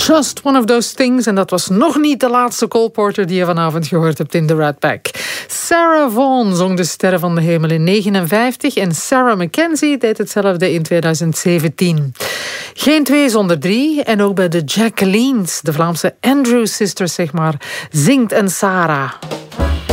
Just One of Those Things. En dat was nog niet de laatste Cole Porter die je vanavond gehoord hebt in The Rat Pack. Sarah Vaughan zong De Sterren van de Hemel in 1959 en Sarah Mackenzie deed hetzelfde in 2017. Geen 2 zonder 3. En ook bij de Jacquelines, de Vlaamse Andrews Sisters zeg maar, zingt en Sarah.